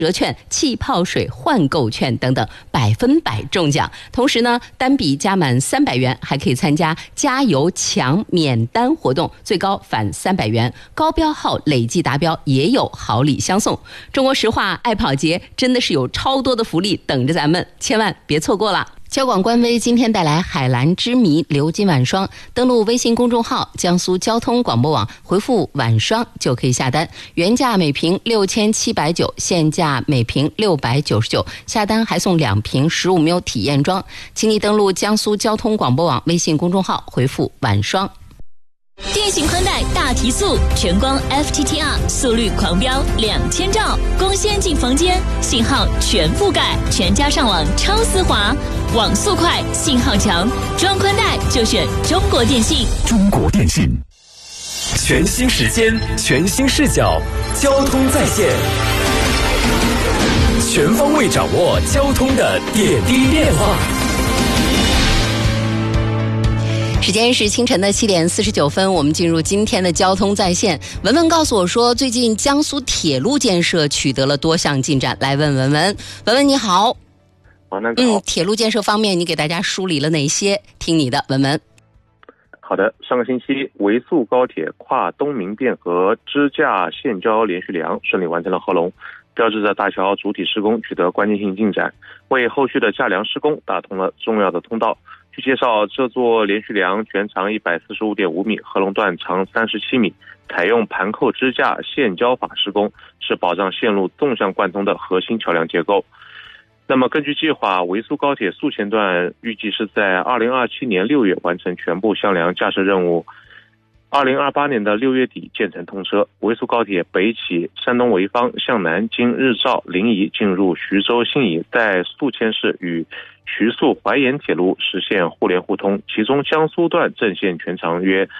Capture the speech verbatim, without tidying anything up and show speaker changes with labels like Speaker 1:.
Speaker 1: 折券、气泡水换购券等等，百分百中奖。同时呢，单笔加满三百元还可以参加加油抢免单活动，最高返三百元，高标号累计达标也有好礼相送。中国石化爱跑节真的是有超多的福利等着咱们，千万别错过了。交广官微今天带来海蓝之谜鎏金晚霜，登录微信公众号江苏交通广播网，回复晚霜就可以下单，原价每瓶六千七百九，现价每瓶六百九十九，下单还送两瓶十五 ml 体验装。请你登录江苏交通广播网微信公众号，回复晚霜。
Speaker 2: 电信宽带大提速，全光 F T T R 速率狂飙两千兆，光纤进房间，信号全覆盖，全家上网超丝滑，网速快，信号强，装宽带就选中国电信。
Speaker 3: 中国电信，全新时间，全新视角，交通在线，全方位掌握交通的点滴变化。
Speaker 1: 时间是清晨的七点四十九分，我们进入今天的交通在线。文文告诉我说，最近江苏铁路建设取得了多项进展，来问文文。文文你好。嗯，铁路建设方面，你给大家梳理了哪些？听你的，文文。
Speaker 4: 好的，上个星期，维速高铁跨东明汴河支架线交连续梁顺利完成了合龙，标志着大桥主体施工取得关键性进展，为后续的架梁施工打通了重要的通道。据介绍，这座连续梁全长 一百四十五点五米，合龙段长三十七米，采用盘扣支架线交法施工，是保障线路纵向贯通的核心桥梁结构。那么根据计划，维速高铁宿前段预计是在二零二七年六月完成全部向梁架设任务，二零二八年的六月底建成通车。维速高铁北起山东潍坊，向南经日照、临沂进入徐州、信宜，在宿迁市与徐宿淮盐铁路实现互联互通，其中江苏段正线全长约